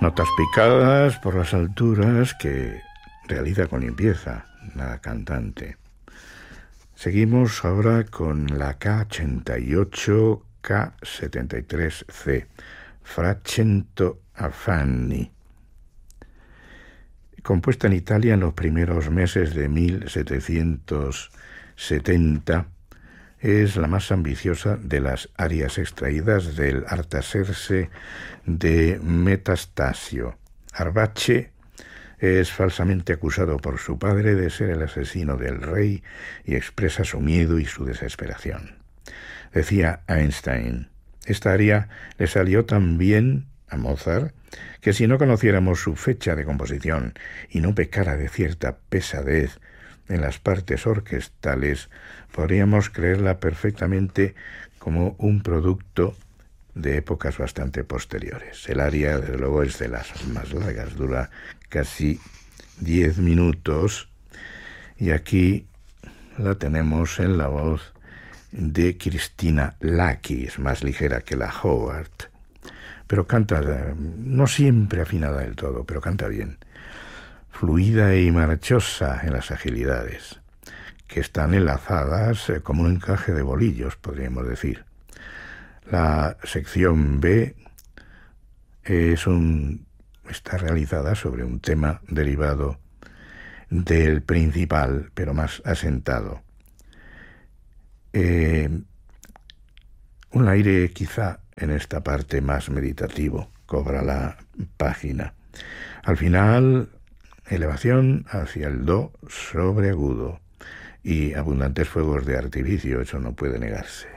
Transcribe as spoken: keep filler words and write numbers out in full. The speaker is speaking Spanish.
Notas picadas por las alturas que realiza con limpieza la cantante. Seguimos ahora con la K ochenta y ocho K setenta y tres C, Fra cento affanni. Compuesta en Italia en los primeros meses de mil setecientos setenta, es la más ambiciosa de las arias extraídas del Artaserse de Metastasio. Arbace es falsamente acusado por su padre de ser el asesino del rey y expresa su miedo y su desesperación. Decía Einstein, esta aria le salió tan bien a Mozart que si no conociéramos su fecha de composición y no pecara de cierta pesadez en las partes orquestales, podríamos creerla perfectamente como un producto de épocas bastante posteriores. El aria, desde luego, es de las más largas, dura casi diez minutos, y aquí la tenemos en la voz de Cristina Lacchi, es más ligera que la Howard, pero canta, no siempre afinada del todo, pero canta bien, fluida y marchosa en las agilidades, que están enlazadas como un encaje de bolillos, podríamos decir. La sección B es un, está realizada sobre un tema derivado del principal, pero más asentado. Eh, un aire quizá en esta parte más meditativo cobra la página. Al final, elevación hacia el do sobre agudo y abundantes fuegos de artificio, eso no puede negarse.